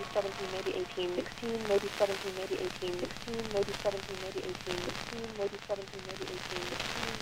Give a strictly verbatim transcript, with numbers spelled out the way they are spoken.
maybe seventeen, maybe eighteen, sixteen, maybe seventeen, maybe eighteen, sixteen, maybe seventeen, maybe eighteen, sixteen, maybe seventeen, maybe eighteen, sixteen.